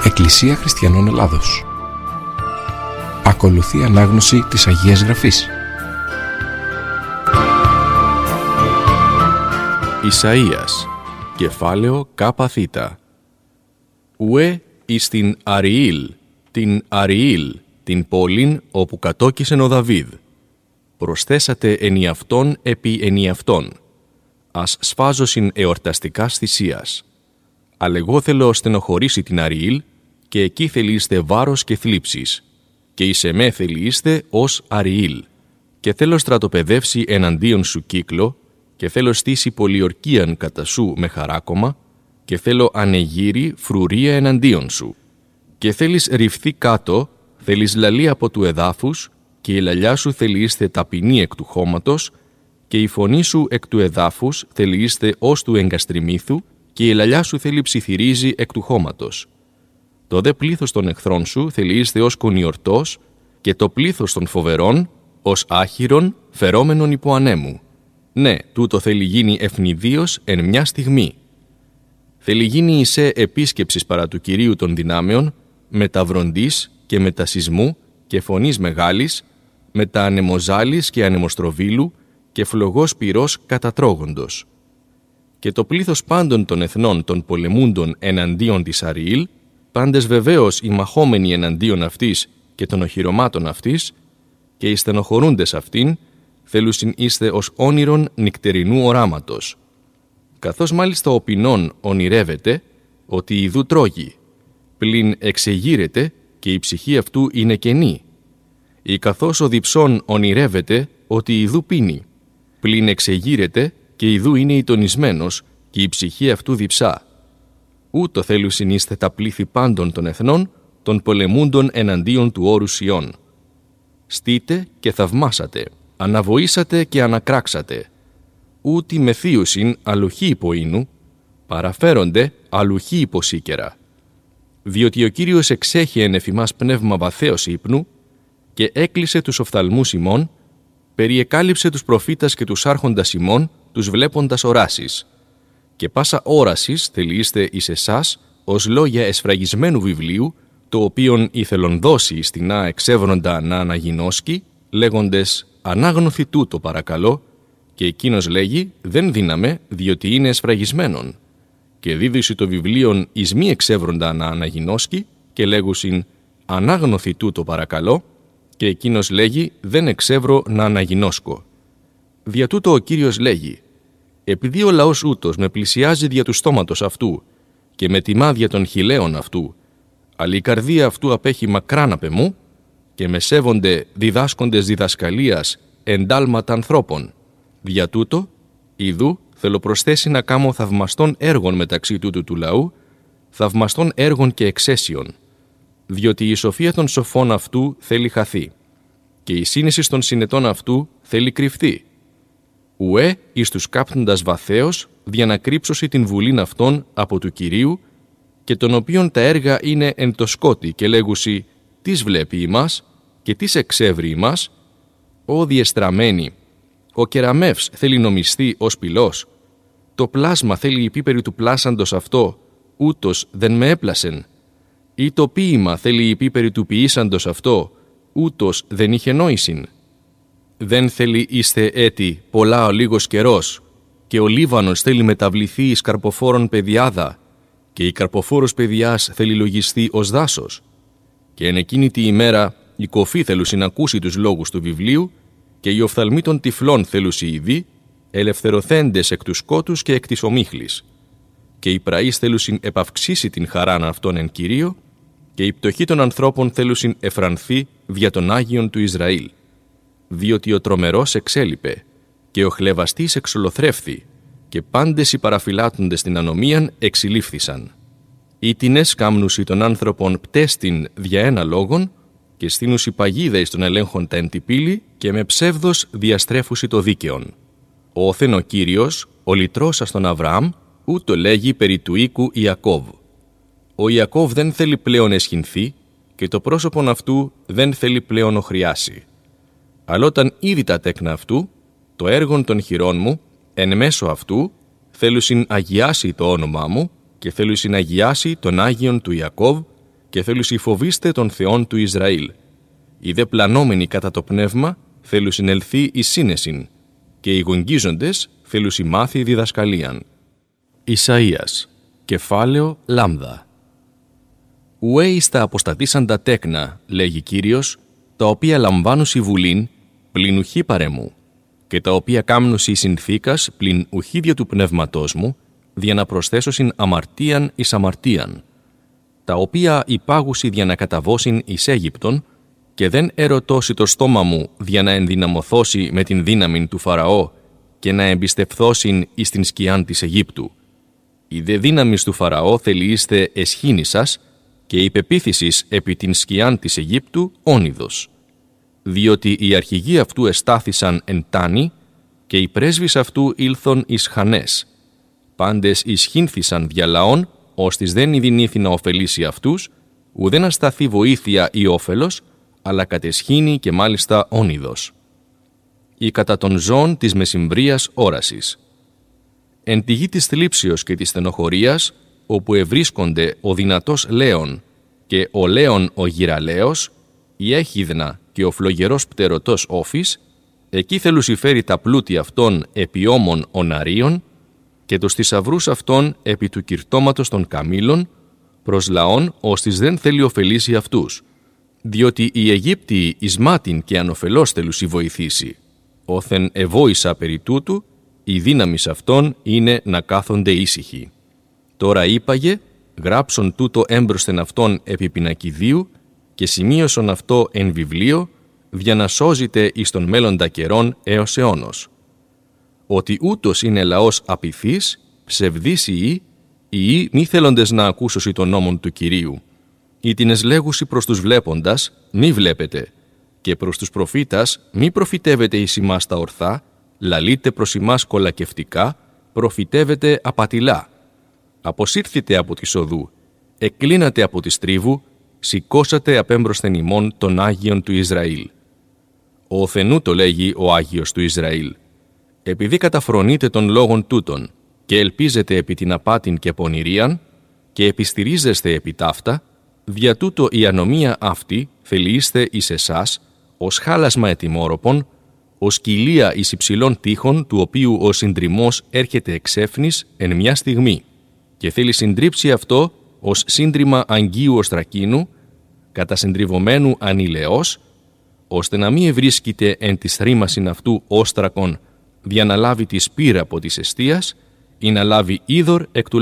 Εκκλησία Χριστιανών Ελλάδος. Ακολουθεί ανάγνωση της Αγίας Γραφής. Ισαΐας, κεφάλαιο Κ.Θ. Ουε εις την Αριήλ, την πόλην όπου κατόκισεν ο Δαβίδ. Προσθέσατε ενιαυτόν επί ενιαυτόν. Ας σφάζωσιν εορταστικάς θυσίας. Αλλά εγώ θέλω στενοχωρήσει την Αριήλ, και εκεί θελείστε βάρος και θλίψεις. Και εις εμέ θελείστε ως Αριήλ. Και θέλω στρατοπεδεύσει εναντίον σου κύκλο, και θέλω στήσει πολιορκίαν κατά σου με χαράκωμα, και θέλω ανεγύρι φρουρία εναντίον σου. Και θέλεις ρυφθεί κάτω, θέλεις λαλή από του εδάφους, και η λαλιά σου θελείστε ταπεινή εκ του χώματος, και η φωνή σου εκ του εδάφους θελείστε ως του εγκαστριμήθου, και η λαλιά σου θέλει ψιθυρίζει εκ του χώματος. Το δε πλήθος των εχθρών σου θελείστε ως κονιορτός, και το πλήθος των φοβερών ως άχυρον φερόμενον υπό ανέμου. Ναι, τούτο θέλει γίνει ευνηδίως εν μια στιγμή. Θέλει γίνει εισέ επίσκεψης παρά του Κυρίου των δυνάμεων, με τα βροντής και με τα σεισμού και φωνής μεγάλης, με τα ανεμοζάλης και ανεμοστροβίλου και φλογός πυρός κατατρώγοντος. Και το πλήθος πάντων των εθνών των πολεμούντων εναντίον της Αριήλ, πάντες βεβαίως οι μαχόμενοι εναντίον αυτής και των οχυρωμάτων αυτής, και οι στενοχωρούντες αυτήν, θέλουσιν είστε ως όνειρον νυκτερινού οράματος. Καθώς μάλιστα ο ποινών ονειρεύεται ότι ιδού τρώγει, πλην εξεγείρεται και η ψυχή αυτού είναι κενή. Ή καθώς ο διψών ονειρεύεται ότι ιδού πίνει, πλην εξεγείρεται και ιδού είναι ητονισμένος και η ψυχή αυτού διψά. Ούτω θέλουσιν είστε τα πλήθη πάντων των εθνών, των πολεμούντων εναντίον του όρου Σιών. Στείτε και θαυμάσατε, αναβοήσατε και ανακράξατε. Ούτι μεθύουσιν αλουχή υποήνου, παραφέρονται αλουχή υποσύκερα. Διότι ο Κύριος εξέχει εν εφημάς πνεύμα βαθέως ύπνου, και έκλεισε τους οφθαλμούς ημών, περιεκάλυψε τους προφήτας και τους άρχοντας ημών, τους βλέποντας οράσεις. Και πάσα όρασης θελείστε εις εσάς ως λόγια εσφραγισμένου βιβλίου, το οποίον ήθελον δώσει εις την εξεύροντα να αναγινώσκει, λέγοντες «Ανάγνωθη τούτο παρακαλώ», και εκείνος λέγει «Δεν δύναμε, διότι είναι εσφραγισμένον». Και δίδυση το βιβλίον εις μη εξεύροντα να αναγινώσκει, και λέγουσιν «Ανάγνωθη τούτο παρακαλώ», και εκείνος λέγει «Δεν εξεύρω να αναγινώσκω». Δια τούτο ο Κύριος λέγει «Επειδή ο λαός ούτως με πλησιάζει δια του στόματος αυτού και με τιμά δια των χιλέων αυτού, αλλά η καρδία αυτού απέχει μακράν απ' εμού και με σέβονται διδάσκοντες διδασκαλίας εντάλματα ανθρώπων. Δια τούτο, ιδού θέλω προσθέσει να κάμω θαυμαστών έργων μεταξύ τούτου του λαού, θαυμαστών έργων και εξαίσιων, διότι η σοφία των σοφών αυτού θέλει χαθεί και η σύνεση των συνετών αυτού θέλει κρυφθεί. Ουέ εις τους κάπτοντας βαθέως διανακρύψωση την βουλήν αυτών από του Κυρίου, και των οποίων τα έργα είναι εν το σκότη και λέγουσι «Τις βλέπει ημάς και τις εξεύρει ημάς». «Ω διεστραμμένη, ο κεραμεύς θέλει νομιστεί ως πυλός, το πλάσμα θέλει υπήπερη του πλάσαντος αυτό, ούτως δεν με έπλασεν, ή το ποίημα θέλει υπήπερη του ποιήσαντος αυτό, ούτως δεν είχε νόησιν. Δεν θέλει είστε έτη πολλά ο λίγος καιρός, και ο Λίβανος θέλει μεταβληθεί εις καρποφόρον παιδιάδα, και η καρποφόρος παιδιάς θέλει λογιστεί ως δάσος. Και εν εκείνη τη ημέρα η κοφή θέλουσιν ακούσει τους λόγους του βιβλίου, και οι οφθαλμοί των τυφλών θέλουσι ειδεί, ελευθερωθέντες εκ του σκότους και εκ της ομίχλης. Και οι πραείς θέλουσιν επαυξήσει την χαράν αυτών εν Κυρίω, και η πτωχή των ανθρώπων θέλουσιν εφρανθεί δια των Άγιων του Ισραήλ. Διότι ο τρομερός εξέλιπε, και ο χλεβαστής εξολοθρεύθη, και πάντες οι παραφυλάττοντες στην ανομίαν εξηλήφθησαν. Οι τινές κάμνουσι των άνθρωπων πτέστην δια ένα λόγον, και στείνουσι παγίδα εις των ελέγχων τα εν τη πύλη, και με ψεύδος διαστρέφουσι το δίκαιον. Όθεν ο Κύριος, ο λυτρώσας τον Αβραάμ, ούτω λέγει περί του οίκου Ιακώβ. Ο Ιακώβ δεν θέλει πλέον εσχυνθεί, και το πρόσωπον αυτού δεν θέλει πλέον οχρειάσει. Αλλά όταν είδη τα τέκνα αυτού, το έργον των χειρών μου, εν μέσω αυτού, θέλουσιν αγιάσει το όνομά μου, και θέλουσιν αγιάσει τον Άγιον του Ιακώβ, και θέλουσι φοβήστε τον Θεόν του Ισραήλ. Οι δε πλανόμενοι κατά το πνεύμα θέλουσιν ελθεί εις σύνεσιν, και οι γογγίζοντες θέλουσι μάθει διδασκαλίαν. Ισαΐας, κεφάλαιο λάμδα. Ουέ εις τα αποστατήσαντα τέκνα, λέγει Κύριος, τα οποία λαμβάνουσι βουλήν, πλην ουχή παρεμού, και τα οποία κάμνουσι συνθήκας πλην ουχίδια του πνεύματός μου, δια να προσθέσωσιν αμαρτίαν εις αμαρτίαν, τα οποία υπάγουσι δια να καταβώσιν εις Αίγυπτον, και δεν ερωτώσει το στόμα μου δια να ενδυναμωθώσει με την δύναμη του Φαραώ και να εμπιστευθώσιν εις την σκιάν της Αιγύπτου. Η δε δύναμις του Φαραώ θελείστε εσχήνη σας, και η πεποίθησης επί την σκιάν της Αιγύπτου όνειδος. Διότι οι αρχηγοί αυτού εστάθησαν εν τάνη, και οι πρέσβεις αυτού ήλθον εις Χανές. Πάντες ισχύνθησαν δια λαών, ώστις δεν ειδηνήθη να ωφελήσει αυτούς, ουδέν ασταθεί βοήθεια ή όφελος, αλλά κατεσχήνει και μάλιστα όνειδος. Ή κατά των ζώων της μεσημβρίας όρασης. Εν τη γη της θλίψεως και της στενοχωρίας, όπου ευρίσκονται ο δυνατός λέων και ο λέων ο γυραλαίος, η έχιδνα και ο φλογερός πτερωτός όφης, εκεί θελουσιφέρει τα πλούτη αυτών επί ώμων οναρίων και τους θησαυρούς αυτών επί του κυρτώματος των καμήλων, προς λαών ώστις δεν θέλει ωφελήσει αυτούς, διότι οι Αιγύπτιοι εις μάτιν και ανοφελώς θέλουσι βοηθήσει. Όθεν εβόησα περί τούτου, η δύναμις αυτών είναι να κάθονται ήσυχοι. Τώρα είπαγε, γράψον τούτο έμπροσθεν αυτών επί πινακιδίου και σημείωσον αυτό εν βιβλίο, για να σώζεται εις των μέλλοντα καιρών έως αιώνος. Ότι ούτως είναι λαός απειθής, ψευδής ή μη θέλοντες να ακούσωσι τον νόμον του Κυρίου. Ή τινες λέγουσι προς τους βλέποντας, μη βλέπετε, και προς τους προφήτας, μη προφητεύετε εις ημάς τα ορθά, λαλείτε προς ημάς κολακευτικά, προφητεύετε απατηλά. Αποσύρθητε από τη οδού, εκκλίνατε από τη στρίβου, σηκώσατε απέμπροσθεν ημών των Άγιων του Ισραήλ. Ο Θενού το λέγει ο Άγιος του Ισραήλ. Επειδή καταφρονείτε των λόγων τούτων και ελπίζετε επί την απάτην και πονηρίαν και επιστηρίζεστε επί ταύτα, δια τούτο η ανομία αυτή θελείστε εις εσάς ως χάλασμα ετοιμόρροπον, ως κοιλία εις υψηλών τείχων, του οποίου ο συντριμμός έρχεται εξέφνης εν μια στιγμή και θέλει συντρίψει αυτό ως σύντριμα αγγείου οστρακίνου, κατασυντριβωμένου ανηλαιός, ώστε να μην ευρίσκεται εν της θρήμασιν αυτού όστρακον, δια να λάβει τη σπήρα από της εστίας ή να λάβει είδωρ εκ του